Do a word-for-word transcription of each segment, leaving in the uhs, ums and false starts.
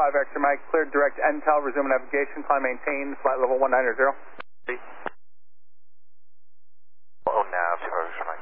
five extra Mike, cleared direct Intel, resume navigation, climb maintain, flight level one nine zero. Oh, nav, two extra Mike.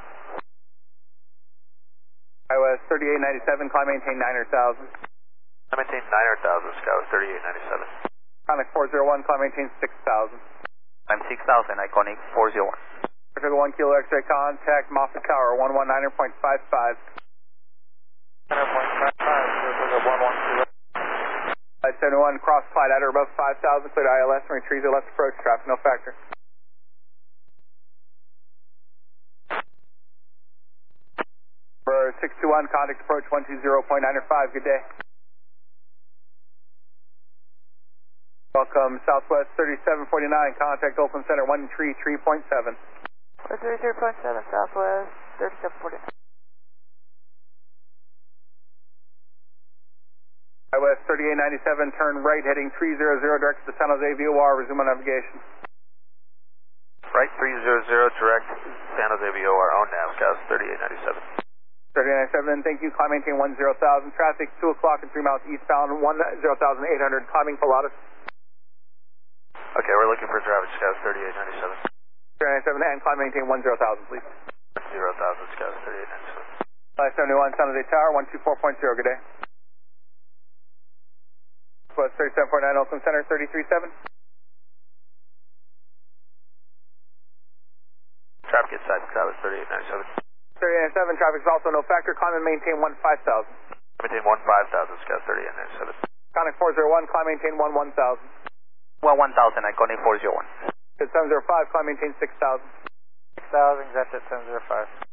I was thirty-eight ninety-seven, climb maintain nine hundred thousand. I maintain nine hundred thousand, Scout thirty-eight ninety-seven. Iconic four zero one, climb maintain six thousand. I'm six thousand, Iconic four zero one. Triple one kilo X-ray contact, Moffett Tower, one one nine point five five. nine point five five, one one zero. Flight seventy-one, cross flight at or above five thousand, cleared I L S, and retrieve the left approach, traffic no factor. For six two one, contact approach one two zero point nine five, good day. Welcome, Southwest thirty-seven forty-nine, contact Oakland Center one three three point seven. one three three point seven, Southwest thirty-seven forty-nine. Southwest thirty-eight ninety-seven, turn right, heading three zero zero, direct to the San Jose V O R, resume on navigation. Right, three zero zero, direct San Jose V O R, on nav, Scout thirty-eight ninety-seven. thirty-eight ninety-seven, thank you, climb maintain one zero thousand, traffic two o'clock and three miles eastbound, one zero thousand eight hundred, climbing Pilatus. Okay, we're looking for traffic, Scout thirty-eight ninety-seven. thirty-eight ninety-seven, and climb maintain one zero thousand, please. zero thousand, Scout thirty-eight ninety-seven. Flight seventy-one, San Jose Tower, one two four point zero, good day. West thirty-seven forty-nine, Oakland Center, thirty-three seven. Traffic inside, Scout thirty-eight ninety-seven. thirty-eight ninety-seven, traffic is also no factor, climb and maintain one five thousand. Maintain one five thousand, Scout thirty-eight ninety-seven. Iconic four zero one, climb maintain one one thousand. one one thousand, Iconic four zero one. At seven zero five, climb maintain six thousand. six thousand, that's at seven zero five.